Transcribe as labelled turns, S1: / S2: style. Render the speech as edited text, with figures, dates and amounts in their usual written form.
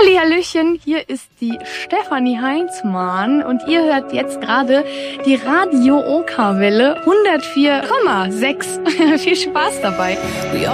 S1: Hallihallöchen, hier ist die Stefanie Heinzmann und ihr hört jetzt gerade die Radio Oka-Welle 104,6. Viel Spaß dabei.